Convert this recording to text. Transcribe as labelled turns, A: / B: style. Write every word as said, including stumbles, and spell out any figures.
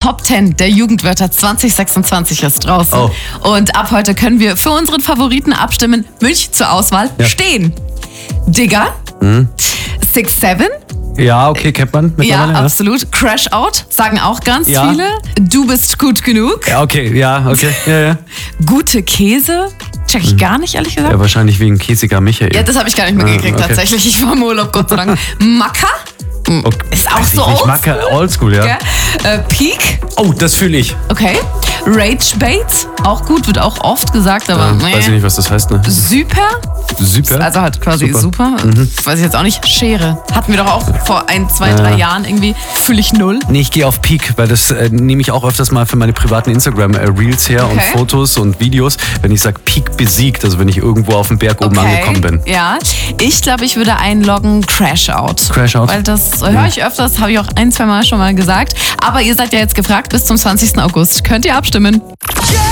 A: Top zehn der Jugendwörter zwanzig sechsundzwanzig ist draußen.
B: Oh.
A: Und ab heute können wir für unseren Favoriten abstimmen. Milch zur Auswahl
B: Ja.
A: stehen. Digger.
B: Mhm.
A: Six Seven.
B: Ja, okay, kennt man
A: Ja,
B: mittlerweile. Ja,
A: absolut. Crash Out sagen auch ganz
B: Ja.
A: viele. Du bist gut genug.
B: ja okay, ja, okay. Ja, ja.
A: Gute Käse. Check ich gar nicht, ehrlich gesagt.
B: Ja, wahrscheinlich wegen Käsiger Michael.
A: Ja, das habe ich gar nicht mitgekriegt,
B: Ah, okay.
A: tatsächlich. Ich war im Urlaub, Gott sei Dank. Macker.
B: Okay.
A: Ist auch
B: Weiß
A: so
B: ich nicht.
A: oldschool.
B: Macke, oldschool, ja.
A: Gell? Äh, Peak.
B: Oh, das fühle ich.
A: Okay. Rage Bait. Auch gut, wird auch oft gesagt, aber
B: Ja,
A: nee.
B: weiß ich nicht, was das heißt, ne?
A: Super.
B: Super.
A: Also halt quasi super.
B: Super. Mhm.
A: Weiß ich jetzt auch nicht. Schere. Hatten wir doch auch vor ein, zwei, drei Jahren irgendwie. Fühle ich null.
B: Nee, ich gehe auf Peak, weil das äh, nehme ich auch öfters mal für meine privaten Instagram-Reels her und
A: Okay.
B: Fotos und Videos, wenn ich sage Peak besiegt, also wenn ich irgendwo auf dem Berg oben angekommen bin.
A: Ja, ich glaube, ich würde einloggen Crash Out.
B: Crash Out?
A: Weil das höre ich öfters, habe ich auch ein, zwei Mal schon mal gesagt. Aber ihr seid ja jetzt gefragt, bis zum zwanzigsten August könnt ihr abstimmen.